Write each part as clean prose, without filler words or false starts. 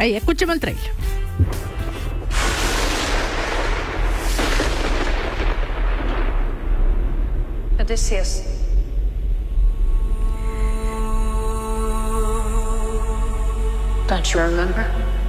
Ahí, escuchemos el trailer. Odysseus. Don't you remember?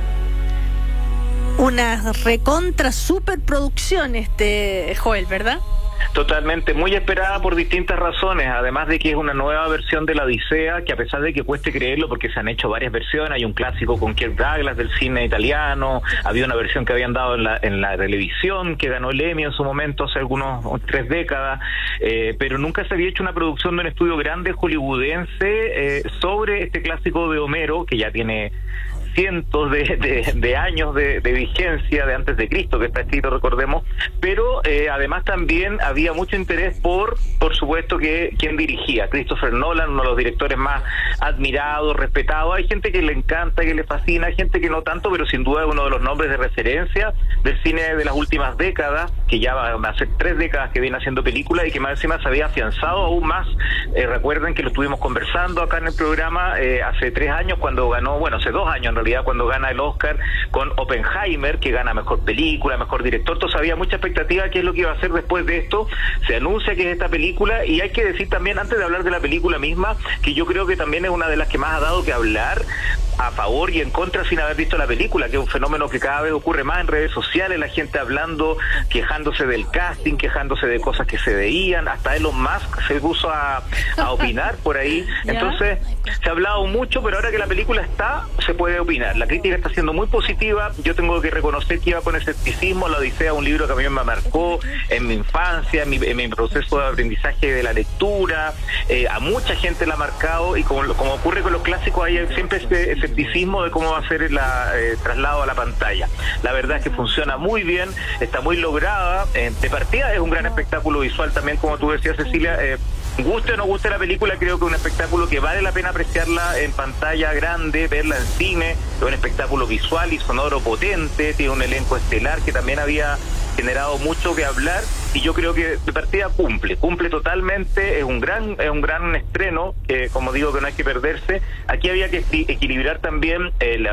Una recontra superproducción, Joel, ¿verdad? Totalmente, muy esperada por distintas razones, además de que es una nueva versión de la Odisea, que a pesar de que cueste creerlo, porque se han hecho varias versiones, hay un clásico con Kirk Douglas del cine italiano, había una versión que habían dado en la televisión, que ganó el Emmy en su momento, hace 3 décadas, pero nunca se había hecho una producción de un estudio grande hollywoodense sobre este clásico de Homero, que ya tiene cientos de años de vigencia, de antes de Cristo, que está escrito, recordemos, pero además también había mucho interés por supuesto, que quien dirigía, Christopher Nolan, uno de los directores más admirados, respetados. Hay gente que le encanta, que le fascina, hay gente que no tanto, pero sin duda es uno de los nombres de referencia del cine de las últimas décadas, que ya va a ser 3 décadas que viene haciendo películas y que más encima se había afianzado aún más. Recuerden que lo estuvimos conversando acá en el programa hace 3 años cuando ganó, bueno, hace 2 años en realidad, cuando gana el Oscar con Oppenheimer, que gana mejor película, mejor director. Entonces había mucha expectativa de qué es lo que iba a hacer después de esto. Se anuncia que es esta película, y hay que decir también, antes de hablar de la película misma, que yo creo que también es una de las que más ha dado que hablar a favor y en contra sin haber visto la película, que es un fenómeno que cada vez ocurre más en redes sociales, la gente hablando, quejándose del casting, quejándose de cosas que se veían, hasta Elon Musk se puso a opinar por ahí. Entonces se ha hablado mucho, pero ahora que la película está, se puede opinar. La crítica está siendo muy positiva. Yo tengo que reconocer que iba con escepticismo. La Odisea, un libro que a mí me marcó en mi infancia, en mi proceso de aprendizaje de la lectura. A mucha gente la ha marcado, y como ocurre con los clásicos, hay siempre este escepticismo de cómo va a ser el traslado a la pantalla. La verdad es que funciona muy bien, está muy lograda. De partida es un gran espectáculo visual también, como tú decías, Cecilia. Guste o no guste la película, creo que es un espectáculo que vale la pena apreciarla en pantalla grande, verla en cine. Es un espectáculo visual y sonoro potente, tiene un elenco estelar que también había generado mucho que hablar, y yo creo que de partida cumple totalmente. Es un gran estreno, que como digo, que no hay que perderse. Aquí había que equilibrar también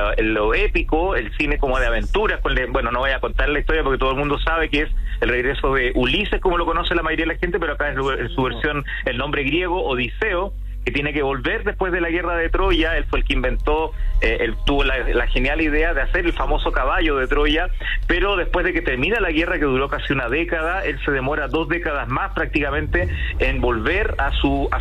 lo épico, el cine como de aventuras, bueno, no voy a contar la historia porque todo el mundo sabe que es el regreso de Ulises, como lo conoce la mayoría de la gente, pero acá es su versión, el nombre griego, Odiseo, que tiene que volver después de la guerra de Troya. Él fue el que inventó, él tuvo la genial idea de hacer el famoso caballo de Troya, pero después de que termina la guerra, que duró casi una década, él se demora 2 décadas más prácticamente en volver a su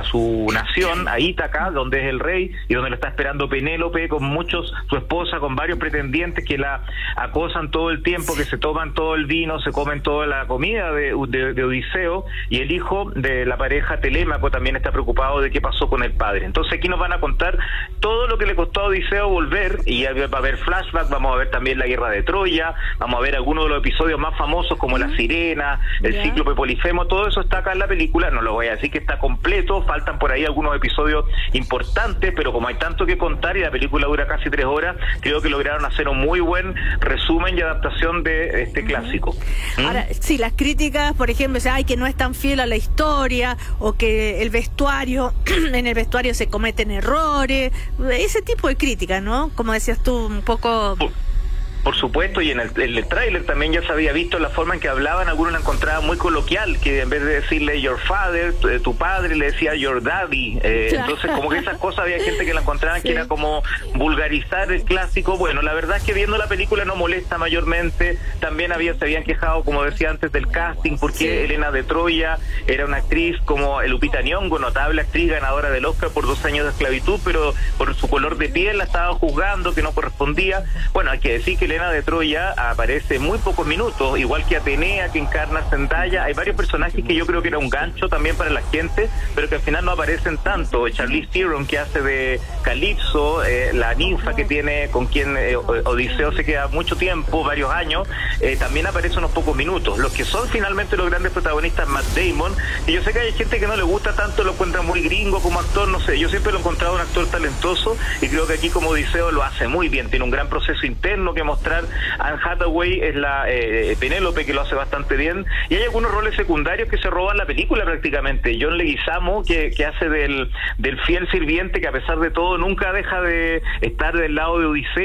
nación, a Ítaca, donde es el rey y donde lo está esperando Penélope con su esposa, con varios pretendientes que la acosan todo el tiempo, que se toman todo el vino, se comen toda la comida de Odiseo, y el hijo de la pareja, Telémaco, también está preocupado de qué pasó con el padre. Entonces aquí nos van a contar todo lo que le costó a Odiseo volver, y va a haber flashback, vamos a ver también la guerra de Troya, vamos a ver algunos de los episodios más famosos como la sirena, el cíclope Polifemo. Todo eso está acá en la película. No lo voy a decir que está completo, faltan por ahí algunos episodios importantes, pero como hay tanto que contar y la película dura casi 3 horas, creo que lograron hacer un muy buen resumen y adaptación de este clásico. Ahora, sí, las críticas, por ejemplo, que no es tan fiel a la historia, o que el vestuario, en el vestuario se cometen errores, ese tipo de críticas, ¿no? Como decías tú, un poco... Por supuesto, y en el tráiler también ya se había visto la forma en que hablaban. Algunos la encontraban muy coloquial, que en vez de decirle your father, tu padre, le decía your daddy. Entonces, como que esas cosas había gente que la encontraban que era como vulgarizar el clásico. Bueno, la verdad es que viendo la película no molesta mayormente. También se habían quejado, como decía antes, del casting, porque Helena de Troya era una actriz como Lupita Nyong'o, notable actriz ganadora del Oscar por 2 años de esclavitud, pero por su color de piel la estaban juzgando, que no correspondía. Bueno, hay que decir que Helena de Troya aparece muy pocos minutos, igual que Atenea, que encarna a Zendaya. Hay varios personajes que yo creo que era un gancho también para la gente, pero que al final no aparecen tanto. Charlize Theron, que hace de Calypso, la ninfa que tiene, con quien Odiseo se queda mucho tiempo, varios años, también aparece unos pocos minutos. Los que son finalmente los grandes protagonistas, Matt Damon, y yo sé que hay gente que no le gusta tanto, lo encuentra muy gringo como actor, no sé, yo siempre lo he encontrado un actor talentoso, y creo que aquí como Odiseo lo hace muy bien, tiene un gran proceso interno que mostrar. Anne Hathaway es la Penélope, que lo hace bastante bien, y hay algunos roles secundarios que se roban la película prácticamente. John Leguizamo, que hace del fiel sirviente, que a pesar de todo nunca deja de estar del lado de Odiseo.